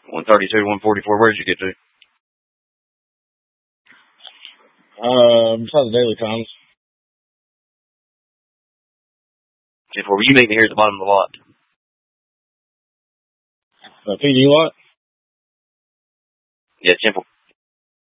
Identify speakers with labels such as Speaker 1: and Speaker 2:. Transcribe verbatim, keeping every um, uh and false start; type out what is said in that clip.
Speaker 1: one thirty-two, one forty-four, where did you get to?
Speaker 2: Uh, besides the Daily Times.
Speaker 1: ten four, were you meeting here at the bottom of the lot?
Speaker 2: The P D lot?
Speaker 1: Yeah, ten four.